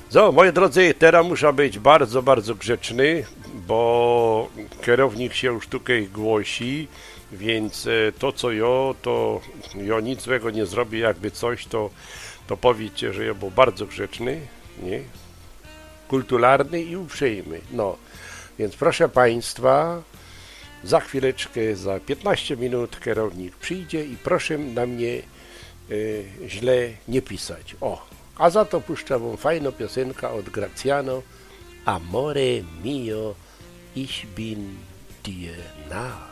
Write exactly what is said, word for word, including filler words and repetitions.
So, moi drodzy, teraz muszę być bardzo, bardzo grzeczny, bo kierownik się już tutaj głosi, więc to co ja, to ja nic złego nie zrobię, jakby coś, to, to powiedzcie, że ja był bardzo grzeczny, nie? Kulturalny i uprzejmy, no. Więc proszę Państwa, za chwileczkę, za piętnaście minut kierownik przyjdzie i proszę na mnie y, źle nie pisać. O, a za to puszczę wam fajną piosenkę od Graziano, Amore mio, ich bin dir nah.